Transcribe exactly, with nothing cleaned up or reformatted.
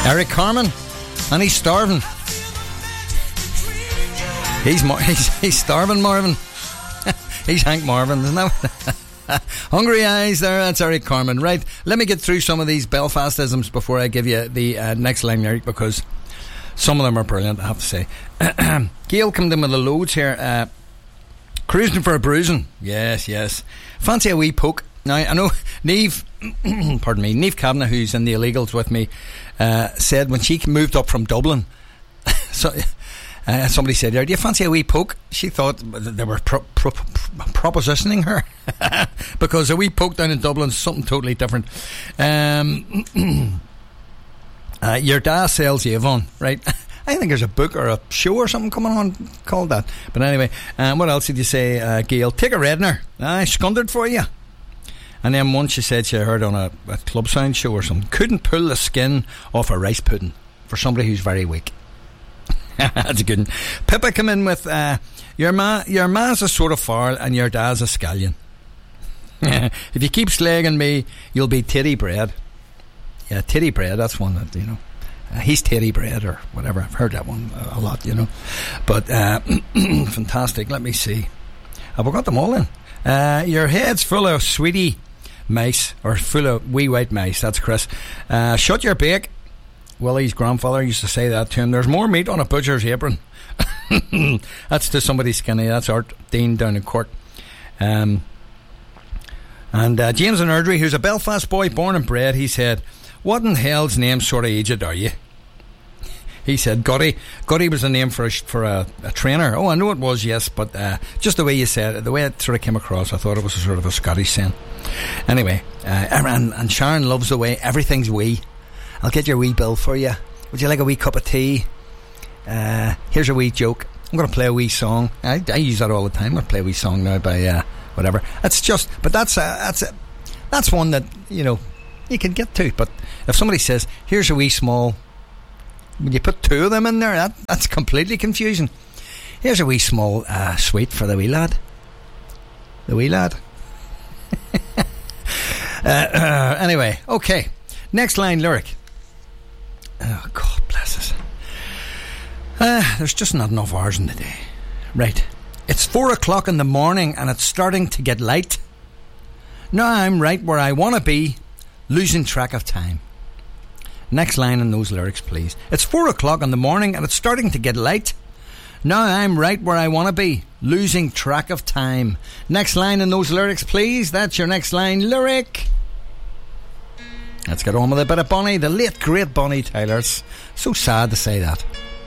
Eric Carmen, and he's starving. He's Mar- he's, he's starving, Marvin. He's Hank Marvin, isn't that? Hungry Eyes there, that's Eric Carmen. Right, let me get through some of these Belfastisms before I give you the uh, next line lyric, because some of them are brilliant, I have to say. Gail come in with the loads here. Uh, cruising for a bruising. Yes, yes. Fancy a wee poke. Now, I know Niamh, pardon me, Niamh Kavanagh, who's in the Illegals with me, uh, said when she moved up from Dublin, so... Uh, somebody said, do you fancy a wee poke? She thought they were pro- pro- pro- propositioning her because a wee poke down in Dublin is something totally different. Um, uh, your dad sells Avon, right? I think there's a book or a show or something coming on called that. But anyway, um, what else did you say, uh, Gail? Take a Redner. I scundered for you. And then once she said she heard on a, a Club Sound show or something, couldn't pull the skin off a rice pudding for somebody who's very weak. That's a good one. Pippa come in with uh, your ma your ma's a sort of foul and your dad's a scallion. If you keep slagging me, you'll be titty bread. Yeah, titty bread, that's one that, you know, uh, he's titty bread or whatever. I've heard that one a, a lot, you know. But uh, fantastic. Let me see, have I got them all in? Uh, your head's full of sweetie mice, or full of wee white mice. That's Chris. Uh, shut your bake. Willie's grandfather used to say that to him. There's more meat on a butcher's apron. That's to somebody skinny. That's Art Dean down in Cork. Um, and uh, James and Erdry, who's a Belfast boy born and bred, he said, what in hell's name sort of aged are you? He said Gutty. Gutty was a name for a, for a, a trainer. Oh, I know it was, yes, but uh, just the way you said it, the way it sort of came across, I thought it was a sort of a Scottish saying. Anyway, uh, and, and Sharon loves the way everything's wee. I'll get your wee bill for you. Would you like a wee cup of tea? Uh, here's a wee joke. I'm going to play a wee song. I, I use that all the time. I'm going to play a wee song now by uh, whatever. That's just, but that's uh, that's uh, that's one that, you know, you can get to. But if somebody says, here's a wee small, when you put two of them in there, that that's completely confusing. Here's a wee small uh, sweet for the wee lad. The wee lad. uh, uh, anyway, okay. Next line lyric. Oh, God bless us. Uh, there's just not enough hours in the day. Right. It's four o'clock in the morning and it's starting to get light. Now I'm right where I want to be, losing track of time. Next line in those lyrics, please. It's four o'clock in the morning and it's starting to get light. Now I'm right where I want to be, losing track of time. Next line in those lyrics, please. That's your next line lyric. Let's get on with a bit of Bonnie, the late great Bonnie Tyler. It's so sad to say that.